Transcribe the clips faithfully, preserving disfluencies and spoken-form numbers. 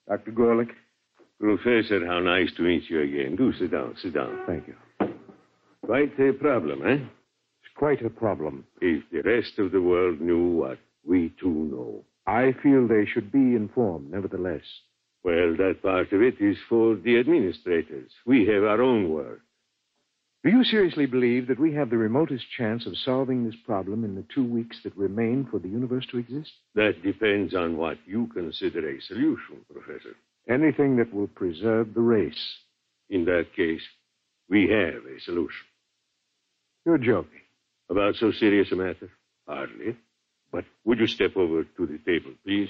Doctor Gorlick? Professor, how nice to meet you again. Do sit down, sit down. Thank you. Quite a problem, eh? It's quite a problem. If the rest of the world knew what we too know. I feel they should be informed, nevertheless. Well, that part of it is for the administrators. We have our own work. Do you seriously believe that we have the remotest chance of solving this problem in the two weeks that remain for the universe to exist? That depends on what you consider a solution, Professor. Anything that will preserve the race. In that case, we have a solution. You're joking. About so serious a matter? Hardly. But would you step over to the table, please?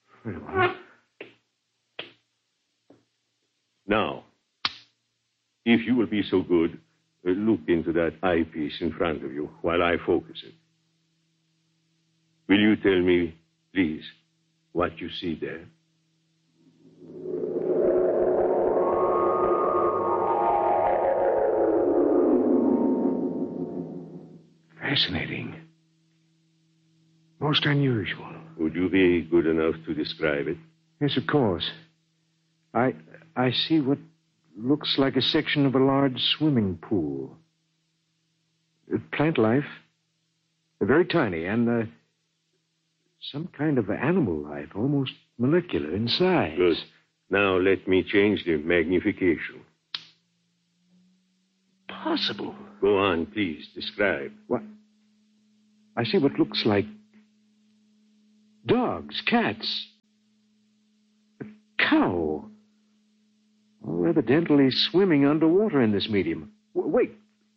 Now, if you will be so good, uh, look into that eyepiece in front of you while I focus it. Will you tell me, please, what you see there? Fascinating. Most unusual. Would you be good enough to describe it? Yes, of course. I I see what looks like a section of a large swimming pool. Uh, Plant life. Uh, Very tiny, and uh, some kind of animal life, almost molecular in size. Good. Now let me change the magnification. Possible. Go on, please. Describe. What? I see what looks like dogs, cats, a cow. All evidently swimming underwater in this medium. W- wait.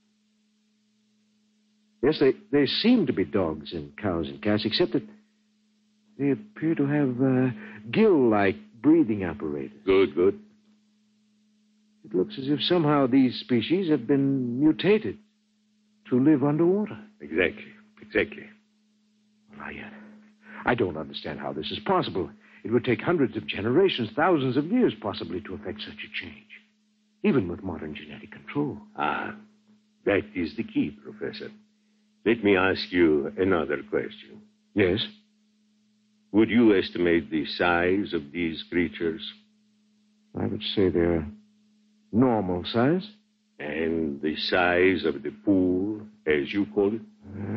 Yes, they, they seem to be dogs and cows and cats, except that they appear to have uh, gill-like breathing apparatus. Good, good. It looks as if somehow these species have been mutated to live underwater. Exactly, exactly. Well, I, uh, I don't understand how this is possible. It would take hundreds of generations, thousands of years possibly to effect such a change, even with modern genetic control. Ah, that is the key, Professor. Let me ask you another question. Yes? Would you estimate the size of these creatures? I would say they're normal size. And the size of the pool, as you call it?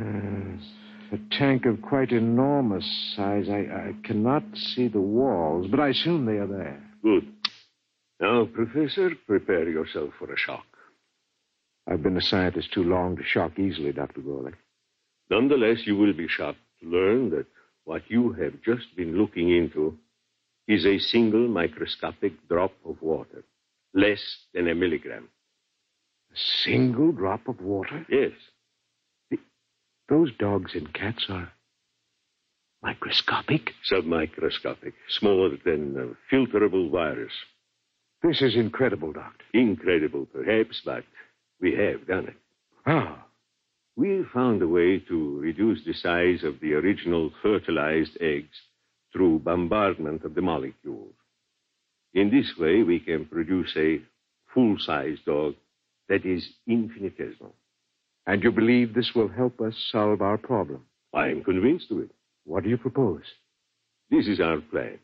Uh, a tank of quite enormous size. I, I cannot see the walls, but I assume they are there. Good. Now, Professor, prepare yourself for a shock. I've been a scientist too long to shock easily, Doctor Gorlick. Nonetheless, you will be shocked to learn that what you have just been looking into is a single microscopic drop of water, less than a milligram. A single drop of water? Yes. The, those dogs and cats are microscopic? Submicroscopic, smaller than a filterable virus. This is incredible, Doctor. Incredible, perhaps, but we have done it. How? We found a way to reduce the size of the original fertilized eggs through bombardment of the molecules. In this way, we can produce a full-size dog that is infinitesimal. And you believe this will help us solve our problem? I am convinced of it. What do you propose? This is our plan.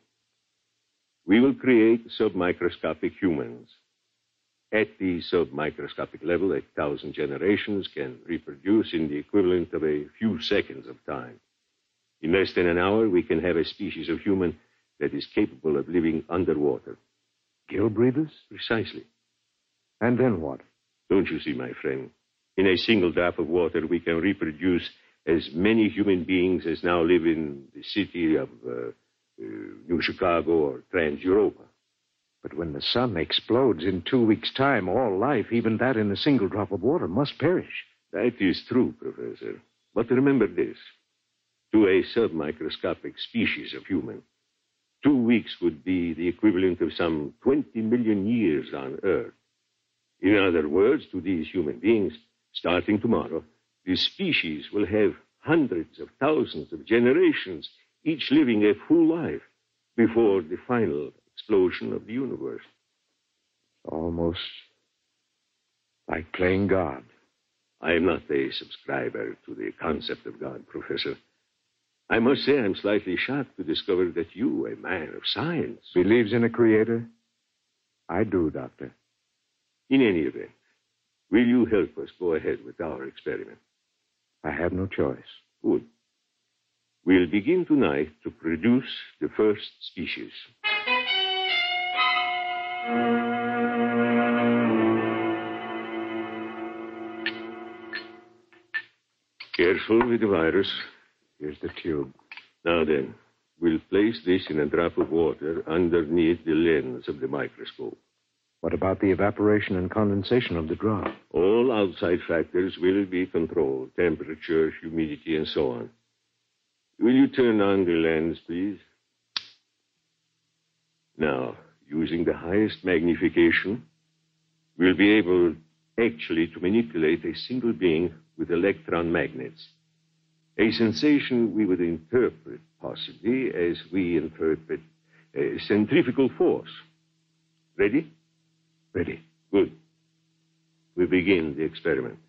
We will create submicroscopic humans. At the submicroscopic level, a thousand generations can reproduce in the equivalent of a few seconds of time. In less than an hour, we can have a species of human that is capable of living underwater. Gill breathers? Precisely. And then what? Don't you see, my friend? In a single drop of water, we can reproduce as many human beings as now live in the city of uh, uh, New Chicago or Trans-Europa. But when the sun explodes in two weeks' time, all life, even that in a single drop of water, must perish. That is true, Professor. But remember this. To a submicroscopic species of human, two weeks would be the equivalent of some twenty million years on Earth. In other words, to these human beings, starting tomorrow, this species will have hundreds of thousands of generations, each living a full life before the final explosion of the universe. Almost like playing God. I am not a subscriber to the concept of God, Professor. I must say I'm slightly shocked to discover that you, a man of science... Believes in a creator? I do, Doctor. In any event, will you help us go ahead with our experiment? I have no choice. Good. We'll begin tonight to produce the first species. Careful with the virus. Here's the tube. Now then, we'll place this in a drop of water underneath the lens of the microscope. What about the evaporation and condensation of the drop? All outside factors will be controlled. Temperature, humidity, and so on. Will you turn on the lens, please? Now, using the highest magnification, we'll be able actually to manipulate a single being with electron magnets. A sensation we would interpret, possibly, as we interpret a centrifugal force. Ready? Ready. Good. We begin the experiment.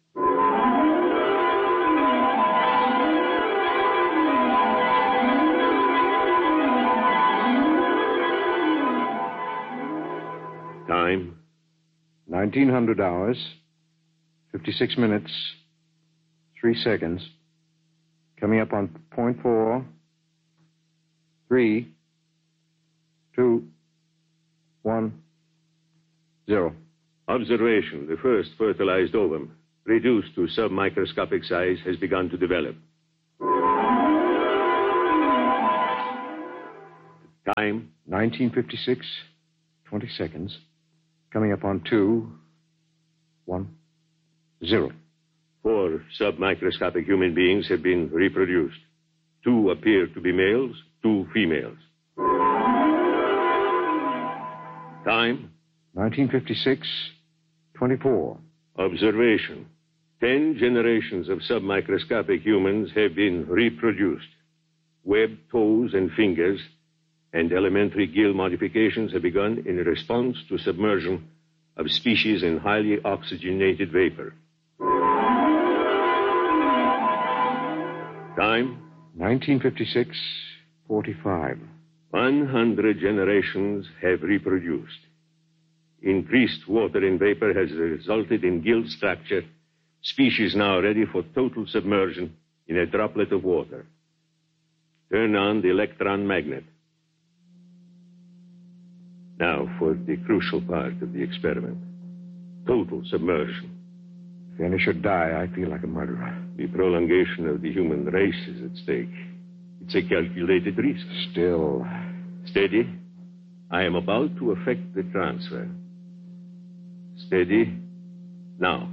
Time? nineteen hundred hours, fifty-six minutes, three seconds. Coming up on point four, three, two, one, zero. Observation. The first fertilized ovum, reduced to submicroscopic size, has begun to develop. Time? nineteen fifty-six, twenty seconds. Coming up on two, one, zero. Four submicroscopic human beings have been reproduced. Two appear to be males, two females. Time? nineteen fifty-six, twenty-four. Observation. Ten generations of submicroscopic humans have been reproduced. Webbed toes and fingers and elementary gill modifications have begun in response to submersion of species in highly oxygenated vapor. Time? nineteen fifty-six, forty-five. One hundred generations have reproduced. Increased water in vapor has resulted in gill structure, species now ready for total submersion in a droplet of water. Turn on the electron magnet. Now for the crucial part of the experiment. Total submersion. If any should die, I feel like a murderer. The prolongation of the human race is at stake. It's a calculated risk. Still. Steady. I am about to effect the transfer. Steady. Now.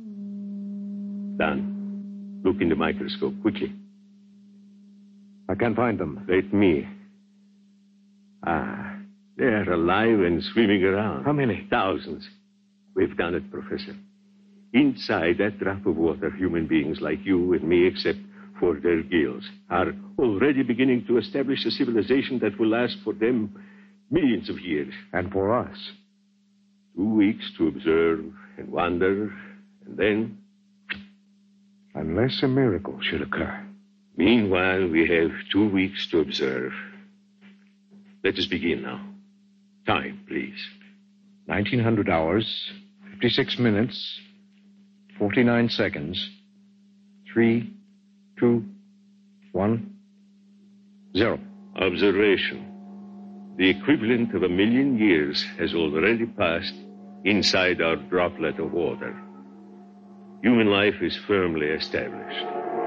Done. Look in the microscope, quickly. I can't find them. Let me. Ah, they're alive and swimming around. How many? Thousands. We've done it, Professor. Inside that drop of water, human beings like you and me, except for their gills, are already beginning to establish a civilization that will last for them millions of years. And for us? Two weeks to observe and wonder, and then... Unless a miracle should occur. Meanwhile, we have two weeks to observe. Let us begin now. Time, please. nineteen hundred hours, fifty-six minutes, forty-nine seconds, three, two, one, zero. Observation. The equivalent of a million years has already passed inside our droplet of water. Human life is firmly established.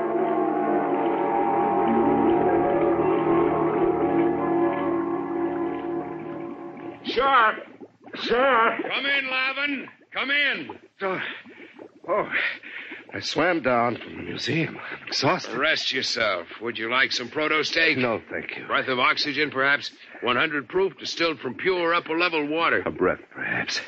Sir! Sir! Come in, Lavin. Come in. Oh, oh, I swam down from the museum. I'm exhausted. Rest yourself. Would you like some proto steak? No, thank you. Breath of oxygen, perhaps? one hundred proof, distilled from pure upper-level water. A breath, perhaps.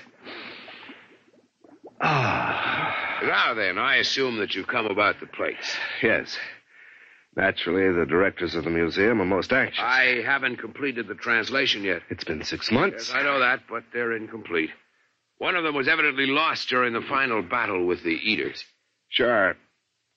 Ah. Now then, I assume that you've come about the place. Yes. Naturally, the directors of the museum are most anxious. I haven't completed the translation yet. It's been six months. Yes, I know that, but they're incomplete. One of them was evidently lost during the final battle with the Eaters. Sure.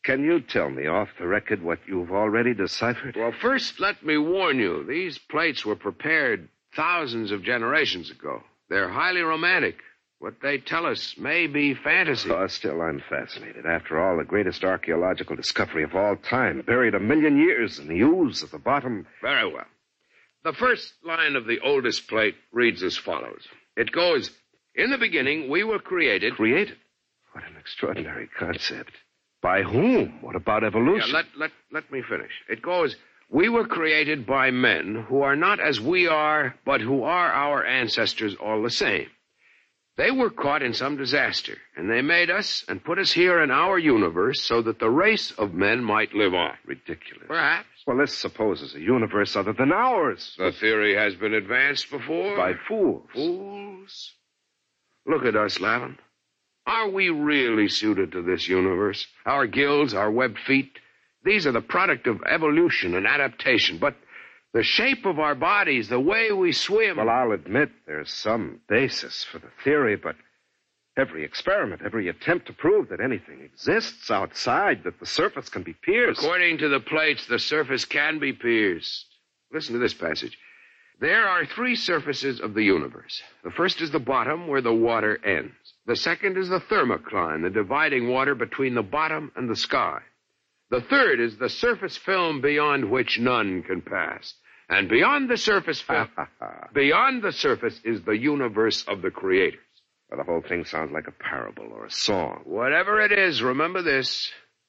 Can you tell me off the record what you've already deciphered? Well, first, let me warn you. These plates were prepared thousands of generations ago. They're highly romantic. What they tell us may be fantasy. Oh, still, I'm fascinated. After all, the greatest archaeological discovery of all time, buried a million years in the ooze at the bottom. Very well. The first line of the oldest plate reads as follows. It goes, "In the beginning, we were created..." Created? What an extraordinary concept. By whom? What about evolution? Yeah, let, let, let me finish. It goes, "We were created by men who are not as we are, but who are our ancestors all the same. They were caught in some disaster, and they made us and put us here in our universe so that the race of men might live on." Ridiculous. Perhaps. Well, this supposes a universe other than ours. The theory has been advanced before. By fools. Fools? Look at us, Lavin. Are we really suited to this universe? Our gills, our webbed feet, these are the product of evolution and adaptation. But the shape of our bodies, the way we swim... Well, I'll admit there's some basis for the theory, but every experiment, every attempt to prove that anything exists outside, that the surface can be pierced... According to the plates, the surface can be pierced. Listen to this passage. "There are three surfaces of the universe. The first is the bottom, where the water ends. The second is the thermocline, the dividing water between the bottom and the sky. The third is the surface film beyond which none can pass. And beyond the surface film, beyond the surface is the universe of the creators." Well, the whole thing sounds like a parable or a song. Whatever it is, remember this.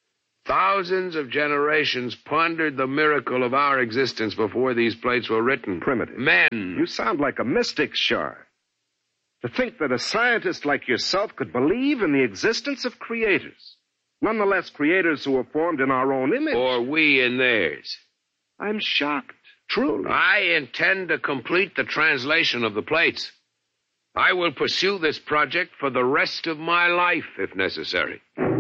Thousands of generations pondered the miracle of our existence before these plates were written. Primitive. Men. You sound like a mystic, Shar. To think that a scientist like yourself could believe in the existence of creators. Nonetheless, creators who were formed in our own image. Or we in theirs. I'm shocked, truly. I intend to complete the translation of the plates. I will pursue this project for the rest of my life, if necessary.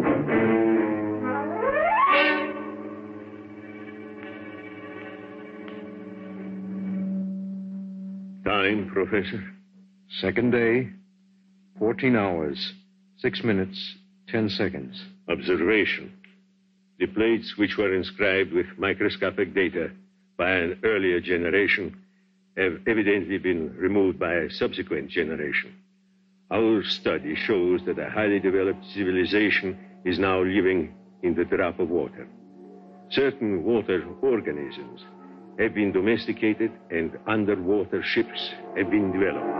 Time, Professor? Second day, fourteen hours, six minutes, ten seconds. Observation. The plates which were inscribed with microscopic data by an earlier generation have evidently been removed by a subsequent generation. Our study shows that a highly developed civilization is now living in the drop of water. Certain water organisms have been domesticated and underwater ships have been developed.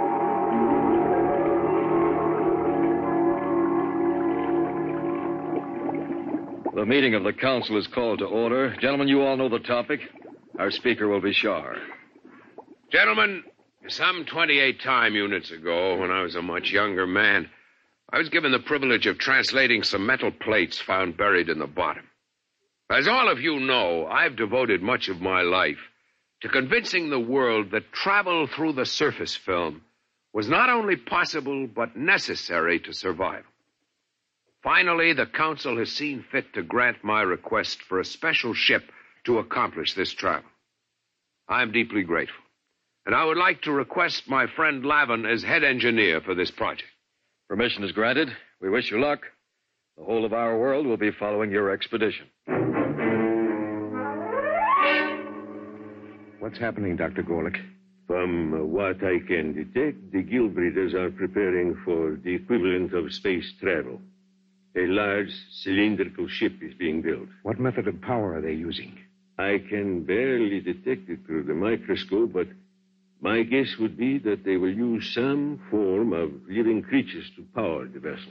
The meeting of the council is called to order. Gentlemen, you all know the topic. Our speaker will be Shar. Gentlemen, some twenty-eight time units ago, when I was a much younger man, I was given the privilege of translating some metal plates found buried in the bottom. As all of you know, I've devoted much of my life to convincing the world that travel through the surface film was not only possible, but necessary to survival. Finally, the council has seen fit to grant my request for a special ship to accomplish this travel. I'm deeply grateful, and I would like to request my friend Lavin as head engineer for this project. Permission is granted. We wish you luck. The whole of our world will be following your expedition. What's happening, Doctor Gorlick? From uh, what I can detect, the Gill breeders are preparing for the equivalent of space travel. A large cylindrical ship is being built. What method of power are they using? I can barely detect it through the microscope, but my guess would be that they will use some form of living creatures to power the vessel.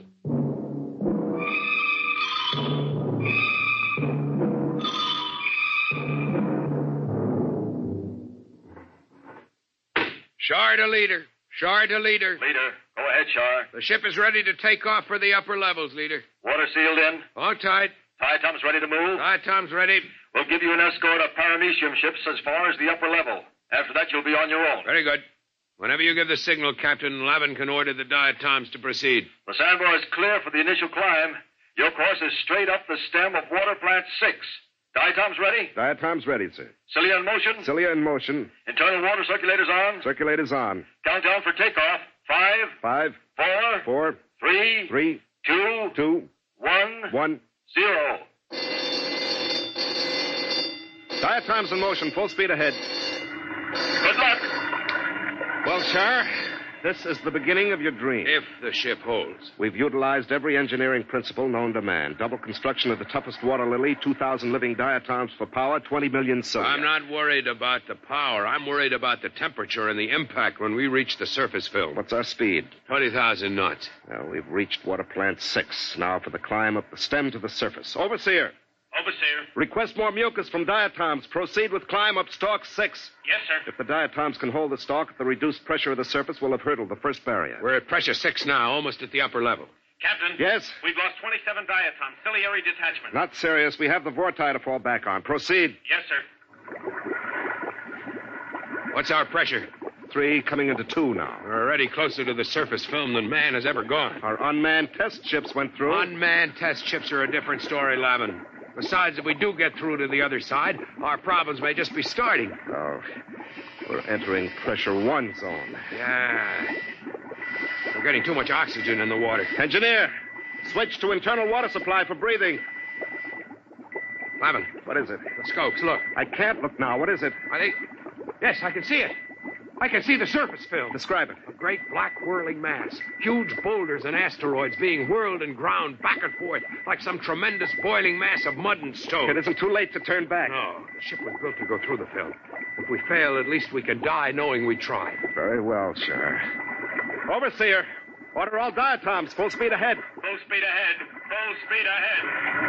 Shar to leader. Shar to leader. Leader, go ahead, Shar. The ship is ready to take off for the upper levels, leader. Water sealed in. All tight. Tie-Tom's ready to move. Aye, Tom's ready. We'll give you an escort of paramecium ships as far as the upper level. After that, you'll be on your own. Very good. Whenever you give the signal, Captain, Lavin can order the diatoms to proceed. The Sandbar is clear for the initial climb. Your course is straight up the stem of Water Plant six. Diatoms ready? Diatom's ready, sir. Cilia in motion? Cilia in motion. Internal water circulators on? Circulators on. Countdown for takeoff. Five, Five, four, four, three, three, two, two, one, one, Zero. Diatoms in motion, full speed ahead. Good luck. Well, Char, this is the beginning of your dream. If the ship holds. We've utilized every engineering principle known to man. Double construction of the toughest water lily, two thousand living diatoms for power, twenty million cilia. I'm not worried about the power. I'm worried about the temperature and the impact when we reach the surface film. What's our speed? twenty thousand knots. Well, we've reached water plant six. Now for the climb up the stem to the surface. Overseer. Overseer. Request more mucus from diatoms. Proceed with climb up stalk six. Yes, sir. If the diatoms can hold the stalk at the reduced pressure of the surface, we'll have hurdled the first barrier. We're at pressure six now, almost at the upper level. Captain. Yes? We've lost twenty-seven diatoms. Ciliary detachment. Not serious. We have the vorti to fall back on. Proceed. Yes, sir. What's our pressure? Three coming into two now. We're already closer to the surface film than man has ever gone. Our unmanned test ships went through. Unmanned test ships are a different story, Lavin. Besides, if we do get through to the other side, our problems may just be starting. Oh, we're entering pressure one zone. Yeah. We're getting too much oxygen in the water. Engineer, switch to internal water supply for breathing. Lavin, What is it? the scopes, look. I can't look now. What is it? I think... Yes, I can see it. I can see the surface film. Describe it. A great black whirling mass. Huge boulders and asteroids being whirled and ground back and forth like some tremendous boiling mass of mud and stone. It isn't too late to turn back. No, the ship was built to go through the film. If we fail, at least we can die knowing we tried. Very well, sir. Overseer, order all diatoms. Full speed ahead. Full speed ahead. Full speed ahead.